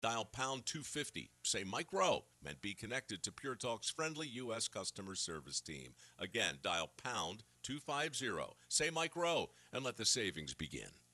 Dial pound 250. Say Mike Rowe, and be connected to Pure Talk's friendly U.S. customer service team. Again, dial pound 250. Say Mike Rowe, and let the savings begin.